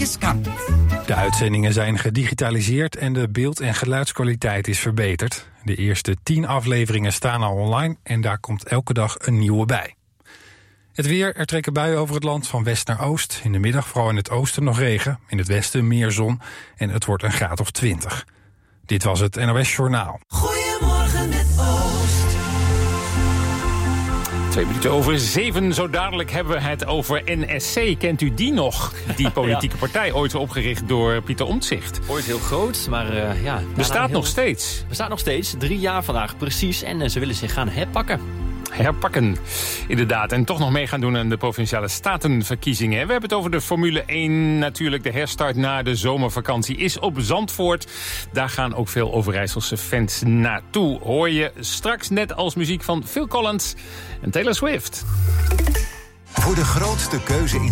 discount. De uitzendingen zijn gedigitaliseerd en de beeld- en geluidskwaliteit is verbeterd. De eerste 10 afleveringen staan al online en daar komt elke dag een nieuwe bij. Het weer, er trekken buien over het land van west naar oost. In de middag vooral in het oosten nog regen, in het westen meer zon en het wordt een graad of 20. Dit was het NOS Journaal. Goedemorgen met Oost. 7:02, zo dadelijk hebben we het over NSC. Kent u die nog? Die politieke partij, ooit opgericht door Pieter Omtzigt. Ooit heel groot, maar Bestaat nog steeds. Bestaat nog steeds, 3 jaar vandaag precies. En ze willen zich gaan herpakken. Herpakken, inderdaad. En toch nog mee gaan doen aan de Provinciale Statenverkiezingen. We hebben het over de Formule 1. Natuurlijk, de herstart na de zomervakantie is op Zandvoort. Daar gaan ook veel Overijsselse fans naartoe. Hoor je straks net als muziek van Phil Collins en Taylor Swift. Voor de grootste keuze in